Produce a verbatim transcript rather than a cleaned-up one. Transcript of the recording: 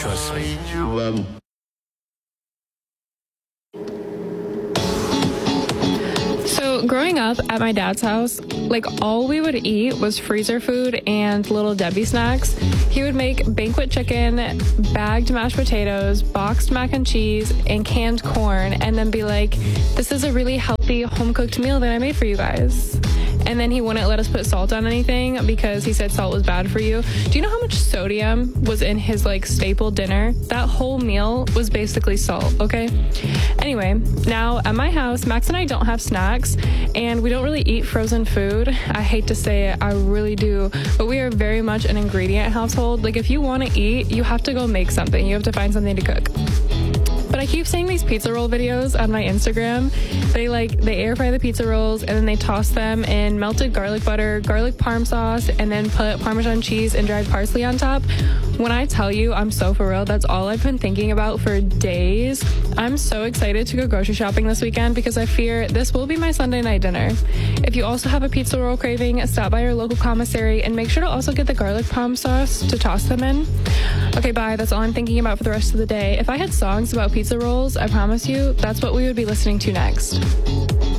Trust me. You, um... So growing up at my dad's house, like all we would eat was freezer food and Little Debbie snacks. He would make banquet chicken, bagged mashed potatoes, boxed mac and cheese, and canned corn, and then be like, this is a really healthy home-cooked meal that I made for you guys. And then he wouldn't let us put salt on anything because he said salt was bad for you. Do you know how much sodium was in his like staple dinner? That whole meal was basically salt, okay? Anyway, now at my house, Max and I don't have snacks and we don't really eat frozen food. I hate to say it, I really do, but we are very much an ingredient household. Like if you want to eat, you have to go make something. You have to find something to cook. But I keep seeing these pizza roll videos on my Instagram. They like, they air fry the pizza rolls and then they toss them in melted garlic butter, garlic parm sauce, and then put Parmesan cheese and dried parsley on top. When I tell you I'm so for real, that's all I've been thinking about for days. I'm so excited to go grocery shopping this weekend because I fear this will be my Sunday night dinner. If you also have a pizza roll craving, stop by your local commissary and make sure to also get the garlic parm sauce to toss them in. Okay, bye. That's all I'm thinking about for the rest of the day. If I had songs about pizza rolls, I promise you, that's what we would be listening to next.